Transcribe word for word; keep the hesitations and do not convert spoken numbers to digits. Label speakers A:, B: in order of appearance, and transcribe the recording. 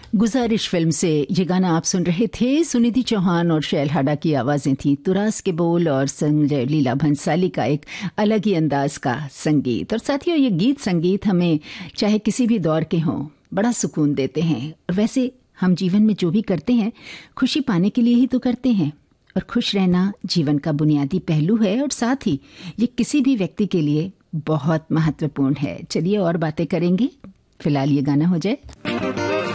A: गुजारिश फिल्म से ये गाना आप सुन रहे थे। सुनिधि चौहान और शैल हाडा की आवाजें थी। तुरास के बोल और संजय लीला भंसाली का एक अलग ही अंदाज का संगीत। और साथियों, ये गीत संगीत हमें चाहे किसी भी दौर के हों बड़ा सुकून देते हैं। और वैसे हम जीवन में जो भी करते हैं खुशी पाने के लिए ही तो करते हैं, और खुश रहना जीवन का बुनियादी पहलू है और साथ ही ये किसी भी व्यक्ति के लिए बहुत महत्वपूर्ण है। चलिए और बातें करेंगे, फिलहाल ये गाना हो जाए।